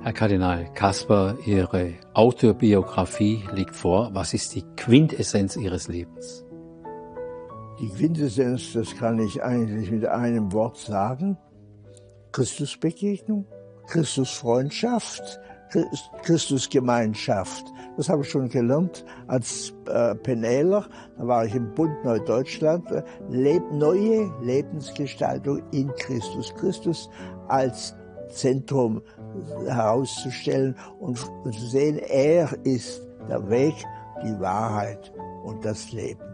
Herr Kardinal Kasper, Ihre Autobiografie liegt vor. Was ist die Quintessenz Ihres Lebens? Die Quintessenz, das kann ich eigentlich mit einem Wort sagen: Christusbegegnung, Christusfreundschaft, Christusgemeinschaft. Das habe ich schon gelernt als Penäler. Da war ich im Bund Neudeutschland. Neue Lebensgestaltung in Christus. Christus als Zentrum herauszustellen und zu sehen, er ist der Weg, die Wahrheit und das Leben.